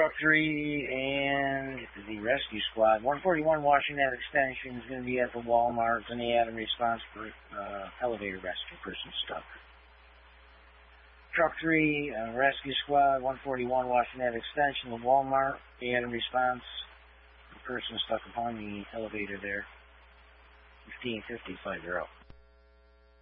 Truck 3 and the rescue squad. 141 Washington Extension is going to be at the Walmart. It's in the Adam response for elevator rescue, person stuck. Truck 3, rescue squad, 141 Washington Extension, the Walmart. The Adam response, the person stuck upon the elevator there. 1550, 5 0.